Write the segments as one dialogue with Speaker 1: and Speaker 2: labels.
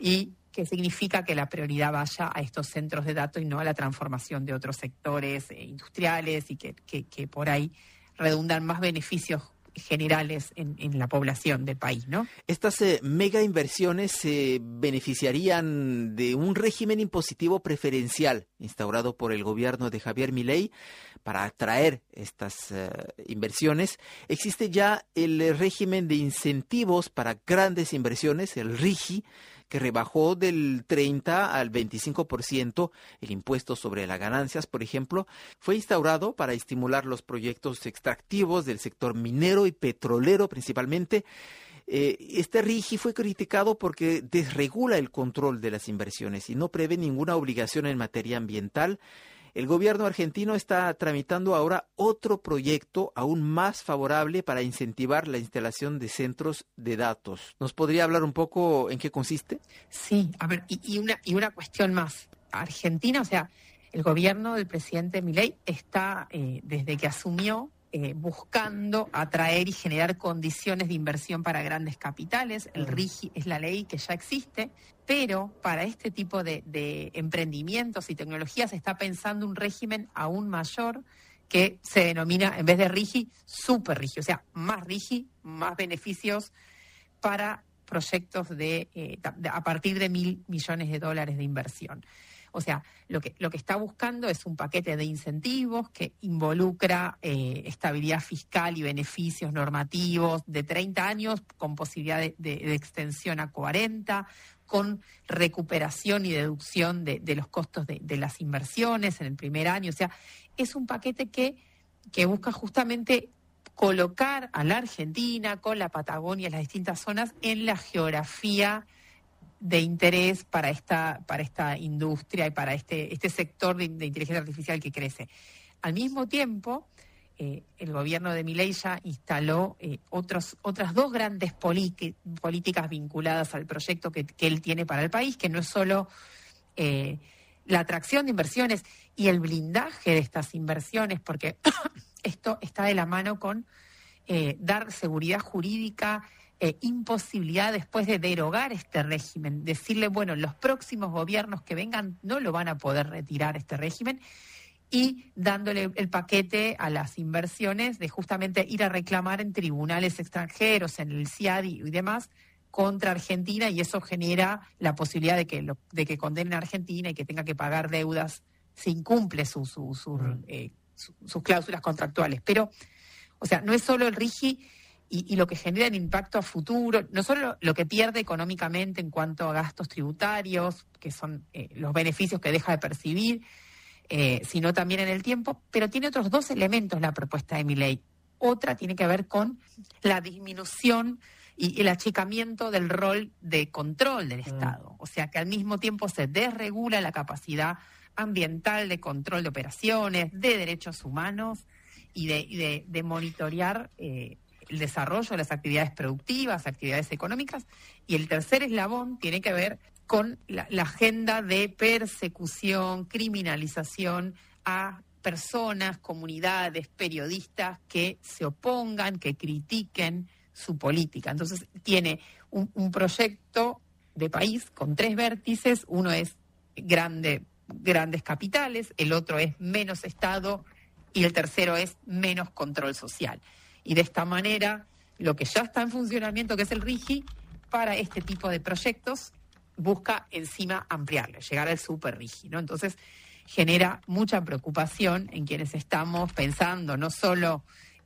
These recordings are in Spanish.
Speaker 1: y que significa que la prioridad vaya a estos centros de datos y no a la transformación de otros sectores industriales y que por ahí redundan más beneficios generales en la población del país, ¿no?
Speaker 2: Estas mega inversiones se beneficiarían de un régimen impositivo preferencial instaurado por el gobierno de Javier Milei para atraer estas inversiones. Existe ya el régimen de incentivos para grandes inversiones, el RIGI, que rebajó del 30 al 25% el impuesto sobre las ganancias, por ejemplo. Fue instaurado para estimular los proyectos extractivos del sector minero y petrolero principalmente. Este RIGI fue criticado porque desregula el control de las inversiones y no prevé ninguna obligación en materia ambiental. El gobierno argentino está tramitando ahora otro proyecto aún más favorable para incentivar la instalación de centros de datos. ¿Nos podría hablar un poco en qué consiste?
Speaker 1: Sí, a ver, y una cuestión más. Argentina, o sea, el gobierno del presidente Milei está, desde que asumió, buscando atraer y generar condiciones de inversión para grandes capitales. El RIGI es la ley que ya existe, pero para este tipo de emprendimientos y tecnologías se está pensando un régimen aún mayor que se denomina, en vez de RIGI, super RIGI, o sea, más RIGI, más beneficios para proyectos a partir de $1.000 millones de inversión. O sea, lo que está buscando es un paquete de incentivos que involucra estabilidad fiscal y beneficios normativos de 30 años con posibilidad de extensión a 40, con recuperación y deducción de los costos de las inversiones en el primer año. O sea, es un paquete que busca justamente colocar a la Argentina con la Patagonia, las distintas zonas, en la geografía de interés para esta industria y para este sector de inteligencia artificial que crece. Al mismo tiempo, el gobierno de Milei ya instaló otras dos grandes políticas vinculadas al proyecto que él tiene para el país, que no es solo la atracción de inversiones y el blindaje de estas inversiones, porque esto está de la mano con dar seguridad jurídica, imposibilidad después de derogar este régimen, decirle, bueno, los próximos gobiernos que vengan no lo van a poder retirar este régimen, y dándole el paquete a las inversiones de justamente ir a reclamar en tribunales extranjeros, en el CIADI y demás, contra Argentina, y eso genera la posibilidad de que condenen a Argentina y que tenga que pagar deudas si incumple sus cláusulas contractuales. Pero, o sea, no es solo el RIGI y lo que genera el impacto a futuro, no solo lo que pierde económicamente en cuanto a gastos tributarios, que son los beneficios que deja de percibir, sino también en el tiempo, pero tiene otros dos elementos la propuesta de Milei. Otra tiene que ver con la disminución y el achicamiento del rol de control del Estado. O sea, que al mismo tiempo se desregula la capacidad ambiental de control de operaciones, de derechos humanos y de monitorear el desarrollo de las actividades productivas, actividades económicas. Y el tercer eslabón tiene que ver con la agenda de persecución, criminalización a personas, comunidades, periodistas que se opongan, que critiquen su política. Entonces tiene un proyecto de país con tres vértices. Uno es grandes capitales, el otro es menos Estado y el tercero es menos control social. Y de esta manera, lo que ya está en funcionamiento, que es el RIGI, para este tipo de proyectos, busca encima ampliarlo, llegar al super RIGI, ¿no? Entonces, genera mucha preocupación en quienes estamos pensando no solo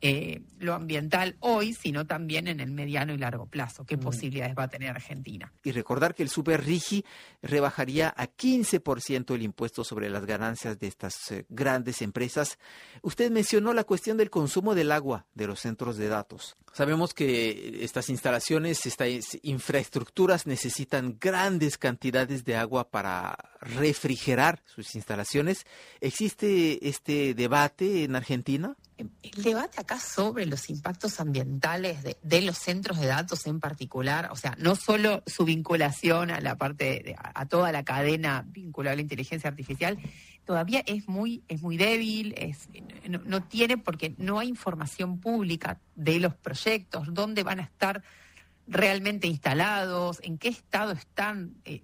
Speaker 1: lo ambiental hoy, sino también en el mediano y largo plazo. ¿Qué posibilidades va a tener Argentina?
Speaker 2: Y recordar que el super RIGI rebajaría a 15% el impuesto sobre las ganancias de estas grandes empresas. Usted mencionó la cuestión del consumo del agua de los centros de datos. Sabemos que estas instalaciones, estas infraestructuras necesitan grandes cantidades de agua para refrigerar sus instalaciones. ¿Existe este debate en Argentina?
Speaker 1: El debate acá sobre los impactos ambientales de los centros de datos en particular, o sea, no solo su vinculación a la parte a toda la cadena vinculada a la inteligencia artificial, todavía es muy débil, no tiene, porque no hay información pública de los proyectos, dónde van a estar realmente instalados, en qué estado están